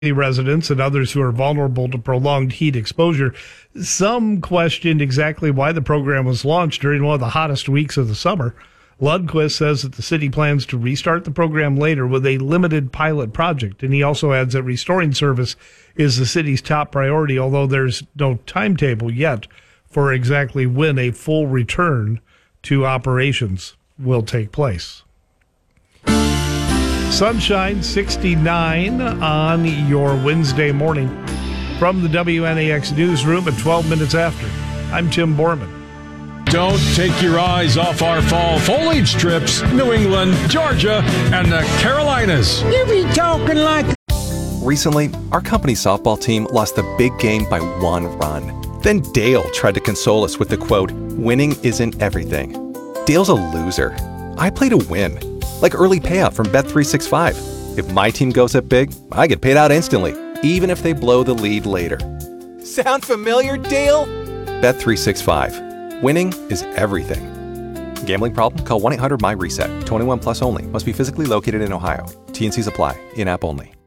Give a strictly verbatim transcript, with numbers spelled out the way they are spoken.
residents and others who are vulnerable to prolonged heat exposure. Some questioned exactly why the program was launched during one of the hottest weeks of the summer. Lundquist says that the city plans to restart the program later with a limited pilot project, and he also adds that restoring service is the city's top priority, although there's no timetable yet for exactly when a full return to operations will take place. Sunshine, sixty-nine on your Wednesday morning. From the W N A X newsroom at twelve minutes after, I'm Tim Borman. Don't take your eyes off our fall foliage trips. New England, Georgia, and the Carolinas. You be talking like... Recently, our company softball team lost the big game by one run. Then Dale tried to console us with the quote, "Winning isn't everything." Dale's a loser. I play to win. Like early payout from Bet three sixty-five. If my team goes up big, I get paid out instantly, even if they blow the lead later. Sound familiar, Dale? Bet three sixty-five. Winning is everything. Gambling problem? Call one eight hundred M Y RESET. twenty-one plus only. Must be physically located in Ohio. T N Cs apply. In-app only.